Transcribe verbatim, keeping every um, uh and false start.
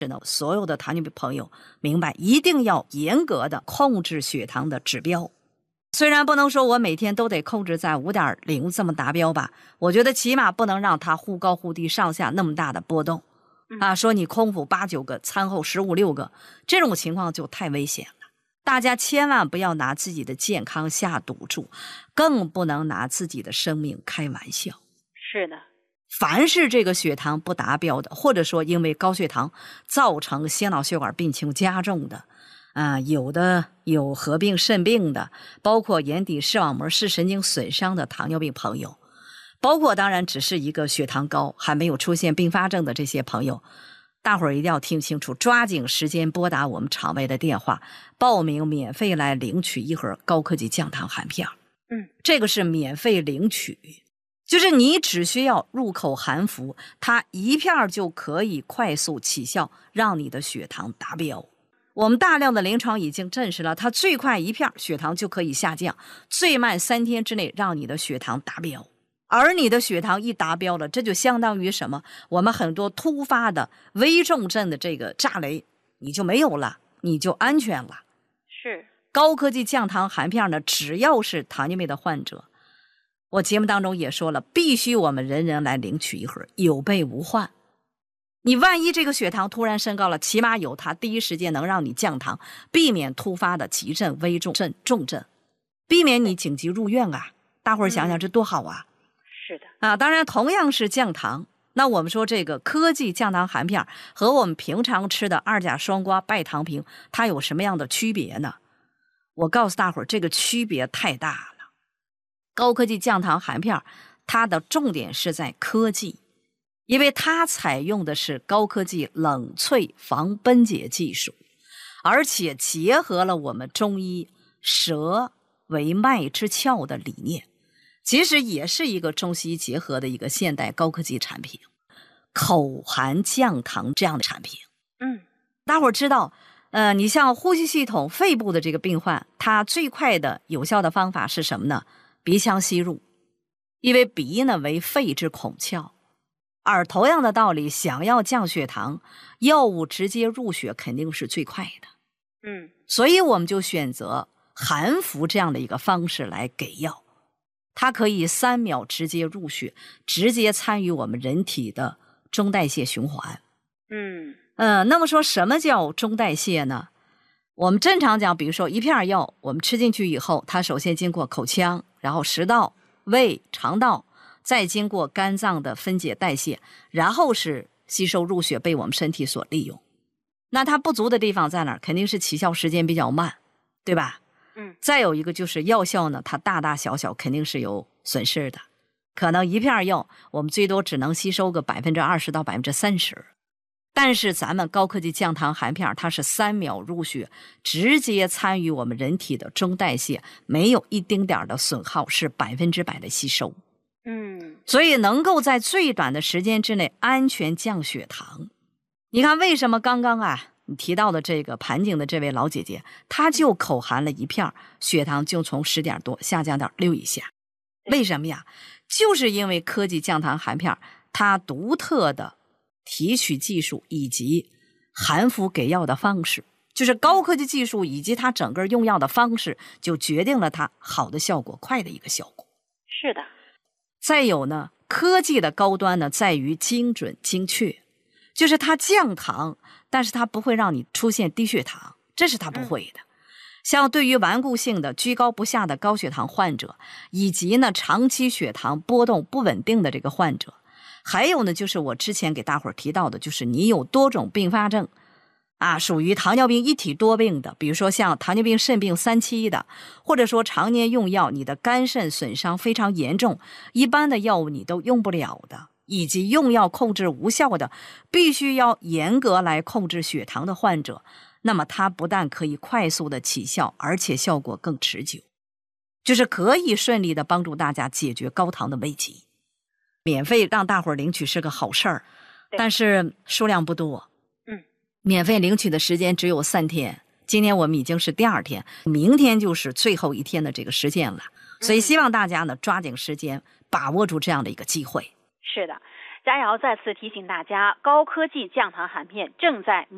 所有的糖尿病朋友明白，一定要严格的控制血糖的指标。虽然不能说我每天都得控制在 五点零 这么达标吧，我觉得起码不能让它忽高忽低，上下那么大的波动啊。说你空腹八九个，餐后十五六个，这种情况就太危险了。大家千万不要拿自己的健康下赌注，更不能拿自己的生命开玩笑。 是的， 凡是这个血糖不达标的，或者说因为高血糖造成心脑血管病情加重的啊、呃，有的有合并肾病的，包括眼底视网膜视神经损伤的糖尿病朋友，包括当然只是一个血糖高还没有出现并发症的这些朋友，大伙儿一定要听清楚，抓紧时间拨打我们场外的电话，报名免费来领取一盒高科技降糖含片。 嗯， 这个是免费领取，就是你只需要入口含服，它一片就可以快速起效，让你的血糖达标。我们大量的临床已经证实了，它最快一片血糖就可以下降，最慢三天之内让你的血糖达标。而你的血糖一达标了，这就相当于什么？我们很多突发的危重症的这个炸雷你就没有了，你就安全了。 是高科技降糖含片呢，只要是糖尿病的患者，我节目当中也说了，必须我们人人来领取一盒，有备无患。你万一这个血糖突然升高了，起码有它第一时间能让你降糖，避免突发的急症、危重症、重症，避免你紧急入院啊！大伙儿想想，这多好啊！ 是的啊，当然同样是降糖，那我们说这个科技降糖含片和我们平常吃的二甲双胍拜糖平，它有什么样的区别呢？我告诉大伙儿，这个区别太大了。高科技降糖含片它的重点是在科技，因为它采用的是高科技冷萃防分解技术，而且结合了我们中医舌为脉之窍的理念，其实也是一个中西医结合的一个现代高科技产品，口含降糖这样的产品。 嗯， 大伙儿知道呃，你像呼吸系统肺部的这个病患，它最快的有效的方法是什么呢？鼻腔吸入，因为鼻呢为肺之孔窍。而同样的道理，想要降血糖，药物直接入血肯定是最快的。 嗯， 所以我们就选择含服这样的一个方式来给药，它可以三秒直接入血，直接参与我们人体的中代谢循环。 嗯呃，那么说什么叫中代谢呢？我们正常讲，比如说一片药，我们吃进去以后，它首先经过口腔，然后食道、胃、肠道，再经过肝脏的分解代谢，然后是吸收入血，被我们身体所利用。那它不足的地方在哪儿？肯定是起效时间比较慢，对吧？ 嗯， 再有一个就是药效呢，它大大小小肯定是有损失的，可能一片药我们最多只能吸收个百分之二十到百分之三十。但是咱们高科技降糖含片，它是三秒入血，直接参与我们人体的中代谢，没有一丁点的损耗，是百分之百的吸收。 嗯， 所以能够在最短的时间之内安全降血糖。你看为什么刚刚啊你提到的这个盘锦的这位老姐姐，她就口含了一片，血糖就从十点多下降到六以下。为什么呀？就是因为科技降糖含片它独特的提取技术以及含服给药的方式，就是高科技技术以及它整个用药的方式，就决定了它好的效果，快的一个效果。 是的。 再有呢，科技的高端呢在于精准精确，就是它降糖，但是它不会让你出现低血糖，这是它不会的。嗯，像对于顽固性的居高不下的高血糖患者，以及呢长期血糖波动不稳定的这个患者，还有呢就是我之前给大伙儿提到的，就是你有多种并发症啊，属于糖尿病一体多病的，比如说像糖尿病肾病三期的，或者说常年用药你的肝肾损伤非常严重，一般的药物你都用不了的，以及用药控制无效的，必须要严格来控制血糖的患者，那么它不但可以快速的起效，而且效果更持久，就是可以顺利的帮助大家解决高糖的危机。免费让大伙儿领取是个好事儿，但是数量不多。 嗯， 免费领取的时间只有三天，今天我们已经是第二天，明天就是最后一天的这个时间了，所以希望大家呢抓紧时间，把握住这样的一个机会。 是的，佳瑶再次提醒大家，高科技降糖含片正在